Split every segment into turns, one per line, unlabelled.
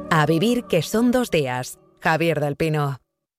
A vivir que son 2 días. Javier del Pino.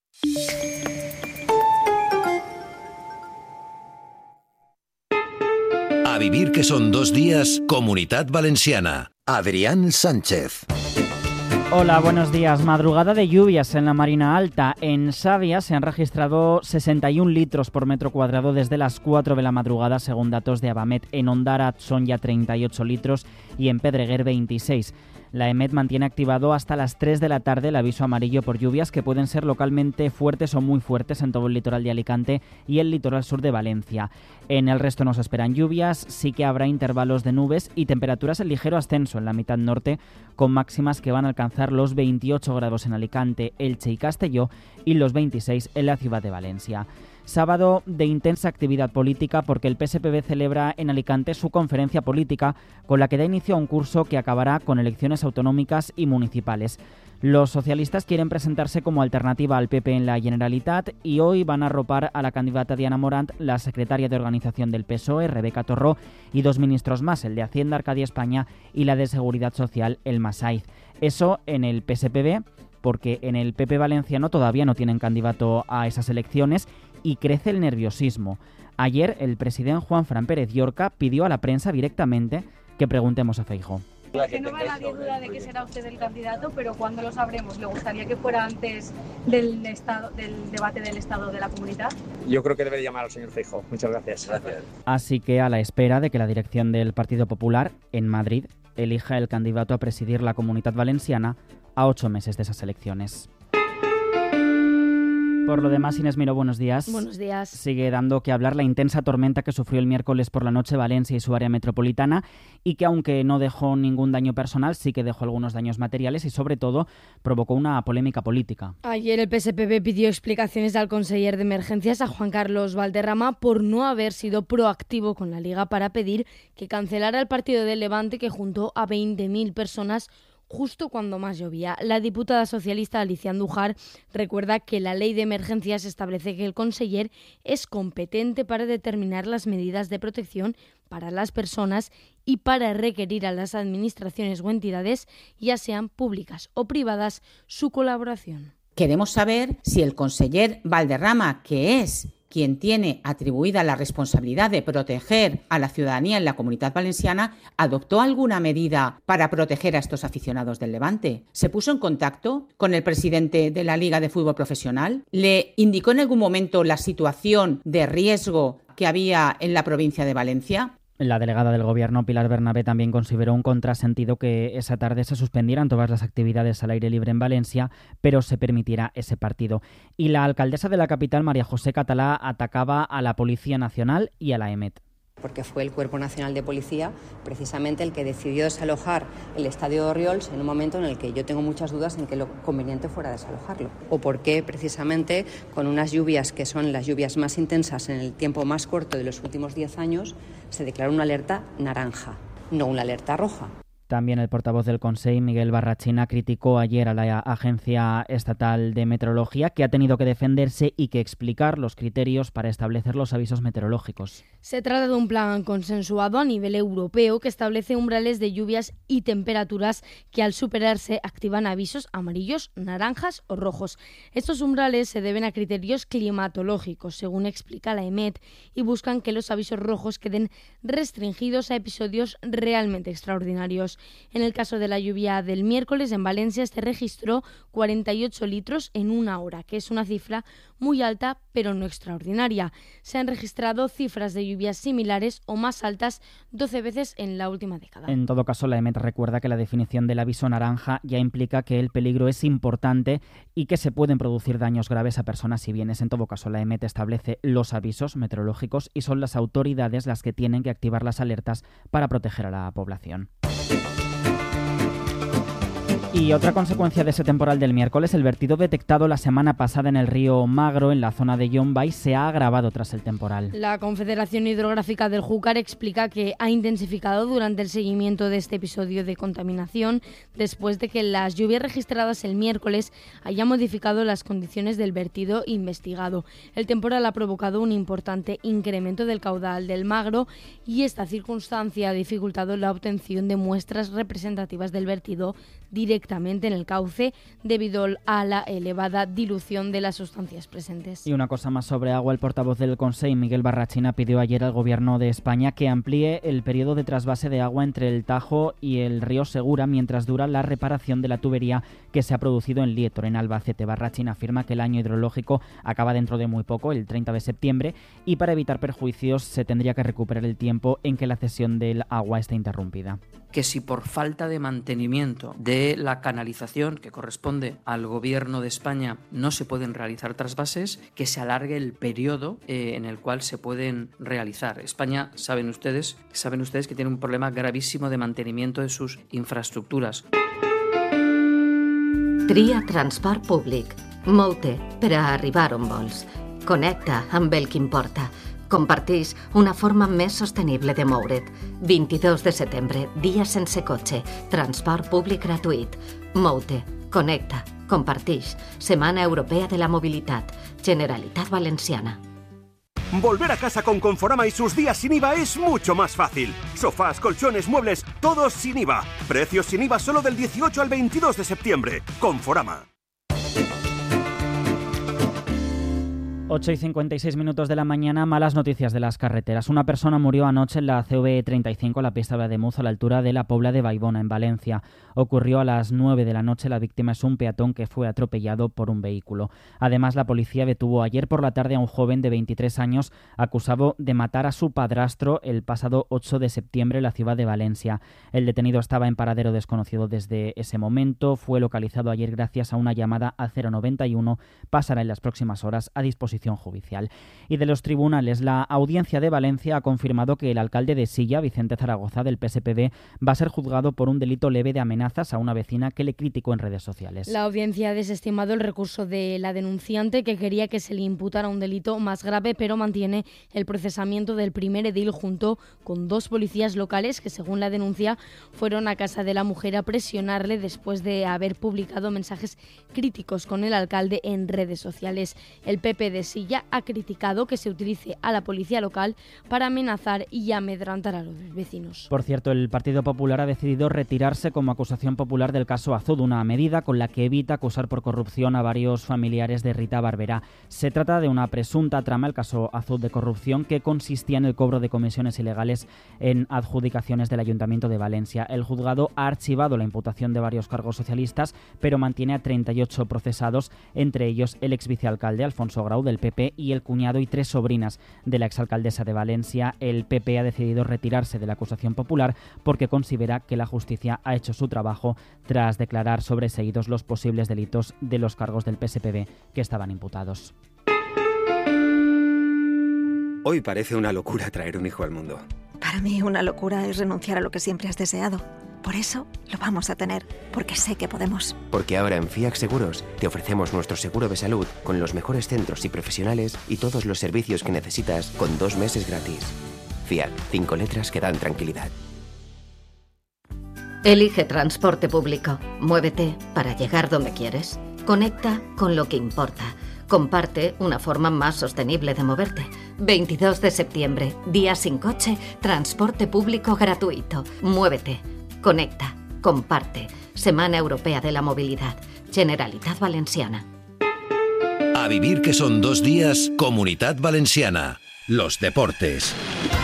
A vivir que son 2 días, Comunitat Valenciana. Adrián Sánchez.
Hola, buenos días. Madrugada de lluvias en la Marina Alta. En Savia se han registrado 61 litros por metro cuadrado desde las 4 de la madrugada, según datos de Abamet. En Ondara son ya 38 litros y en Pedreguer 26. La EMET mantiene activado hasta las 3 de la tarde el aviso amarillo por lluvias que pueden ser localmente fuertes o muy fuertes en todo el litoral de Alicante y el litoral sur de Valencia. En el resto no se esperan lluvias, sí que habrá intervalos de nubes y temperaturas en ligero ascenso en la mitad norte, con máximas que van a alcanzar los 28 grados en Alicante, Elche y Castelló y los 26 en la ciudad de Valencia. Sábado de intensa actividad política porque el PSPB celebra en Alicante su conferencia política con la que da inicio a un curso que acabará con elecciones autonómicas y municipales. Los socialistas quieren presentarse como alternativa al PP en la Generalitat y hoy van a arropar a la candidata Diana Morant, la secretaria de organización del PSOE, Rebeca Torró, y 2 ministros más, el de Hacienda, Arcadia España, y la de Seguridad Social, Elma Saiz. Eso en el PSPB, porque en el PP valenciano todavía no tienen candidato a esas elecciones y crece el nerviosismo. Ayer el presidente Juan Fran Pérez Llorca pidió a la prensa directamente que preguntemos a Feijóo.
Que no me da duda de que será usted el candidato, pero ¿cuándo lo sabremos? ¿Le gustaría que fuera antes del debate del Estado de la Comunidad?
Yo creo que debe llamar al señor Feijóo. Muchas gracias.
Así que a la espera de que la dirección del Partido Popular en Madrid elija el candidato a presidir la Comunidad Valenciana a 8 meses de esas elecciones. Por lo demás, Inés Miró, buenos días.
Buenos días.
Sigue dando que hablar la intensa tormenta que sufrió el miércoles por la noche Valencia y su área metropolitana y que, aunque no dejó ningún daño personal, sí que dejó algunos daños materiales y, sobre todo, provocó una polémica política.
Ayer el PSPB pidió explicaciones al conseller de Emergencias, a Juan Carlos Valderrama, por no haber sido proactivo con la Liga para pedir que cancelara el partido del Levante que juntó a 20.000 personas justo cuando más llovía. La diputada socialista Alicia Andújar recuerda que la ley de emergencias establece que el conseller es competente para determinar las medidas de protección para las personas y para requerir a las administraciones o entidades, ya sean públicas o privadas, su colaboración.
Queremos saber si el conseller Valderrama, que es quien tiene atribuida la responsabilidad de proteger a la ciudadanía en la Comunidad Valenciana, adoptó alguna medida para proteger a estos aficionados del Levante. ¿Se puso en contacto con el presidente de la Liga de Fútbol Profesional? ¿Le indicó en algún momento la situación de riesgo que había en la provincia de Valencia?
La delegada del Gobierno, Pilar Bernabé, también consideró un contrasentido que esa tarde se suspendieran todas las actividades al aire libre en Valencia, pero se permitirá ese partido. Y la alcaldesa de la capital, María José Catalá, atacaba a la Policía Nacional y a la EMET.
Porque fue el Cuerpo Nacional de Policía precisamente el que decidió desalojar el estadio de Orriols en un momento en el que yo tengo muchas dudas en que lo conveniente fuera desalojarlo. O por qué precisamente con unas lluvias que son las lluvias más intensas en el tiempo más corto de los últimos 10 años se declaró una alerta naranja, no una alerta roja.
También el portavoz del Consell, Miguel Barrachina, criticó ayer a la Agencia Estatal de Meteorología, que ha tenido que defenderse y que explicar los criterios para establecer los avisos meteorológicos.
Se trata de un plan consensuado a nivel europeo que establece umbrales de lluvias y temperaturas que al superarse activan avisos amarillos, naranjas o rojos. Estos umbrales se deben a criterios climatológicos, según explica la EMET, y buscan que los avisos rojos queden restringidos a episodios realmente extraordinarios. En el caso de la lluvia del miércoles, en Valencia se registró 48 litros en una hora, que es una cifra muy alta pero no extraordinaria. Se han registrado cifras de lluvias similares o más altas 12 veces en la última década.
En todo caso, la EMET recuerda que la definición del aviso naranja ya implica que el peligro es importante y que se pueden producir daños graves a personas y bienes. En todo caso, la EMET establece los avisos meteorológicos y son las autoridades las que tienen que activar las alertas para proteger a la población. Y otra consecuencia de ese temporal del miércoles, el vertido detectado la semana pasada en el río Magro, en la zona de Llombay, se ha agravado tras el temporal.
La Confederación Hidrográfica del Júcar explica que ha intensificado durante el seguimiento de este episodio de contaminación después de que las lluvias registradas el miércoles hayan modificado las condiciones del vertido investigado. El temporal ha provocado un importante incremento del caudal del Magro y esta circunstancia ha dificultado la obtención de muestras representativas del vertido directamente en el cauce debido a la elevada dilución de las sustancias presentes.
Y una cosa más sobre agua, el portavoz del Consell, Miguel Barrachina, pidió ayer al Gobierno de España que amplíe el periodo de trasvase de agua entre el Tajo y el río Segura mientras dura la reparación de la tubería que se ha producido en Lietor, en Albacete. Barrachina afirma que el año hidrológico acaba dentro de muy poco, el 30 de septiembre, y para evitar perjuicios se tendría que recuperar el tiempo en que la cesión del agua esté interrumpida.
Que si por falta de mantenimiento de la canalización que corresponde al Gobierno de España no se pueden realizar trasvases, que se alargue el periodo en el cual se pueden realizar. España, saben ustedes que tiene un problema gravísimo de mantenimiento de sus infraestructuras.
Tria transport públic. Molte per a arribar on vols. Connecta amb el que importa. Compartix una forma més sostenible de moure't. 22 de setembre, dia sense cotxe. Transport públic gratuït. Moute. Connecta. Compartix. Setmana Europea de la Mobilitat. Generalitat Valenciana.
Volver a casa con Conforama y sus días sin IVA es mucho más fácil. Sofás, colchones, muebles, todos sin IVA. Precios sin IVA solo del 18 al 22 de septiembre. Conforama.
8:56 de la mañana, malas noticias de las carreteras. Una persona murió anoche en la CV 35, la pista de Ademuz, a la altura de la Pobla de Baibona, en Valencia. Ocurrió a las 9 de la noche. La víctima es un peatón que fue atropellado por un vehículo. Además, la policía detuvo ayer por la tarde a un joven de 23 años acusado de matar a su padrastro el pasado 8 de septiembre en la ciudad de Valencia. El detenido estaba en paradero desconocido desde ese momento. Fue localizado ayer gracias a una llamada al 091. Pasará en las próximas horas a disposición judicial. Y de los tribunales, la Audiencia de Valencia ha confirmado que el alcalde de Silla, Vicente Zaragoza, del PSPB, va a ser juzgado por un delito leve de amenazas a una vecina que le criticó en redes sociales.
La audiencia ha desestimado el recurso de la denunciante, que quería que se le imputara un delito más grave, pero mantiene el procesamiento del primer edil junto con 2 policías locales que, según la denuncia, fueron a casa de la mujer a presionarle después de haber publicado mensajes críticos con el alcalde en redes sociales. El PP de Silla ha criticado que se utilice a la policía local para amenazar y amedrantar a los vecinos.
Por cierto, el Partido Popular ha decidido retirarse como acusación popular del caso Azud, una medida con la que evita acusar por corrupción a varios familiares de Rita Barberá. Se trata de una presunta trama, el caso Azud, de corrupción que consistía en el cobro de comisiones ilegales en adjudicaciones del Ayuntamiento de Valencia. El juzgado ha archivado la imputación de varios cargos socialistas, pero mantiene a 38 procesados, entre ellos el exvicealcalde Alfonso Grau del PP y el cuñado y 3 sobrinas de la exalcaldesa de Valencia. El PP ha decidido retirarse de la acusación popular porque considera que la justicia ha hecho su trabajo tras declarar sobreseídos los posibles delitos de los cargos del PSPB que estaban imputados.
Hoy parece una locura traer un hijo al mundo.
Para mí una locura es renunciar a lo que siempre has deseado. Por eso lo vamos a tener, porque sé que podemos.
Porque ahora en FIAC Seguros te ofrecemos nuestro seguro de salud con los mejores centros y profesionales y todos los servicios que necesitas con 2 meses gratis. FIAC, 5 letras que dan tranquilidad.
Elige transporte público. Muévete para llegar donde quieres. Conecta con lo que importa. Comparte una forma más sostenible de moverte. 22 de septiembre, día sin coche, transporte público gratuito. Muévete. Conecta, comparte. Semana Europea de la Movilidad. Generalitat Valenciana.
A vivir que son 2 días, Comunitat Valenciana. Los deportes.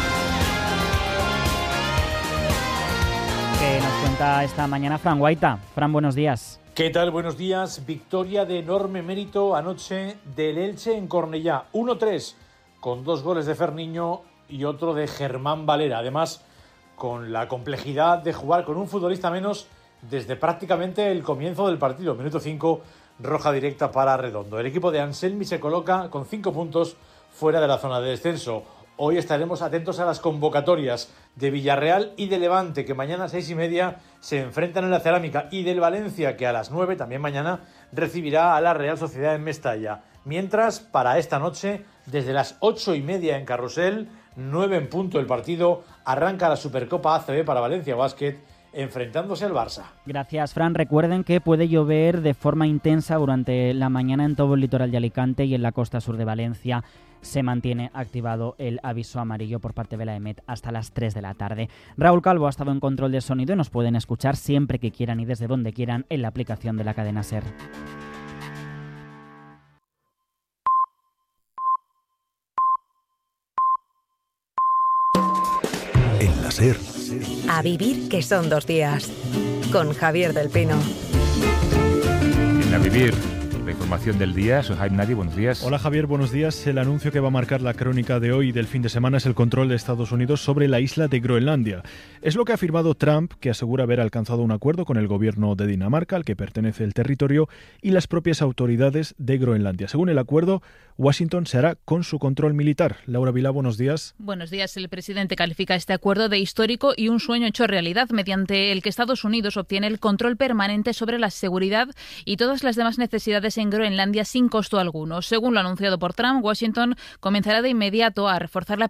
Que nos cuenta esta mañana Fran Guaita. Fran, buenos días.
¿Qué tal? Buenos días. Victoria de enorme mérito anoche del Elche en Cornellá. 1-3, con 2 goles de Ferniño y otro de Germán Valera. Además, con la complejidad de jugar con un futbolista menos desde prácticamente el comienzo del partido. Minuto 5, roja directa para Redondo. El equipo de Anselmi se coloca con 5 puntos fuera de la zona de descenso. Hoy estaremos atentos a las convocatorias de Villarreal y de Levante, que mañana a 6:30 se enfrentan en la Cerámica, y del Valencia, que a las 9, también mañana, recibirá a la Real Sociedad en Mestalla. Mientras, para esta noche, desde las 8:30 en Carrusel, 9 en punto el partido, arranca la Supercopa ACB para Valencia Basket enfrentándose al Barça.
Gracias, Fran. Recuerden que puede llover de forma intensa durante la mañana en todo el litoral de Alicante y en la costa sur de Valencia. Se mantiene activado el aviso amarillo por parte de la EMET hasta las 3 de la tarde. Raúl Calvo ha estado en control de sonido y nos pueden escuchar siempre que quieran y desde donde quieran en la aplicación de la cadena SER.
En la SER.
A vivir que son 2 días. Con Javier del Pino.
En A Vivir, la información del día. Soy Jaime Nadi, buenos días.
Hola Javier, buenos días. El anuncio que va a marcar la crónica de hoy y del fin de semana es el control de Estados Unidos sobre la isla de Groenlandia. Es lo que ha afirmado Trump, que asegura haber alcanzado un acuerdo con el gobierno de Dinamarca, al que pertenece el territorio, y las propias autoridades de Groenlandia. Según el acuerdo, Washington se hará con su control militar. Laura Vilá, buenos días.
Buenos días. El presidente califica este acuerdo de histórico y un sueño hecho realidad, mediante el que Estados Unidos obtiene el control permanente sobre la seguridad y todas las demás necesidades en Groenlandia sin costo alguno. Según lo anunciado por Trump, Washington comenzará de inmediato a reforzar la